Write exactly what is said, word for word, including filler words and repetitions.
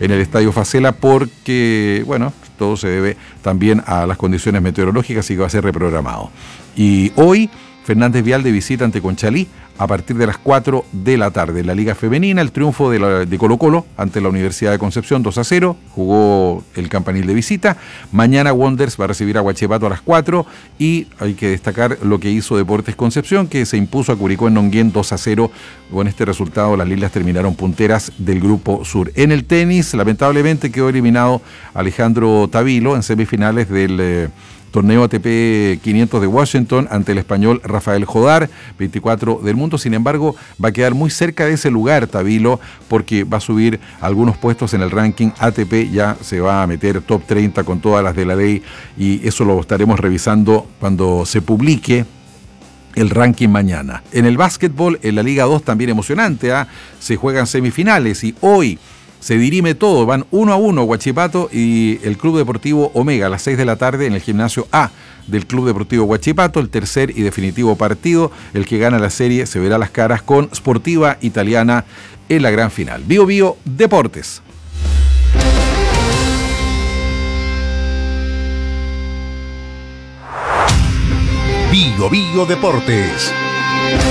en el Estadio Facela porque, bueno, todo se debe también a las condiciones meteorológicas y que va a ser reprogramado. Y hoy, Fernández Vial de visita ante Conchalí a partir de las cuatro de la tarde. En la Liga Femenina, el triunfo de, la, de Colo Colo ante la Universidad de Concepción dos a cero, jugó el Campanil de visita. Mañana Wanderers va a recibir a Huachipato a las cuatro y hay que destacar lo que hizo Deportes Concepción, que se impuso a Curicó en Nonguén dos a cero. Con este resultado las Lilas terminaron punteras del Grupo Sur. En el tenis, lamentablemente quedó eliminado Alejandro Tavilo en semifinales del Eh, torneo A T P quinientos de Washington ante el español Rafael Jodar, veinticuatro del mundo. Sin embargo, va a quedar muy cerca de ese lugar Tavilo porque va a subir algunos puestos en el ranking A T P, ya se va a meter top treinta con todas las de la ley y eso lo estaremos revisando cuando se publique el ranking mañana. En el básquetbol, en la Liga dos también emocionante, ¿eh? Se juegan semifinales y hoy se dirime todo, van uno a uno Huachipato y el Club Deportivo Omega a las seis de la tarde en el gimnasio A del Club Deportivo Huachipato, el tercer y definitivo partido. El que gana la serie se verá las caras con Sportiva Italiana en la gran final. Bio Bio Deportes. Bio Bio Deportes.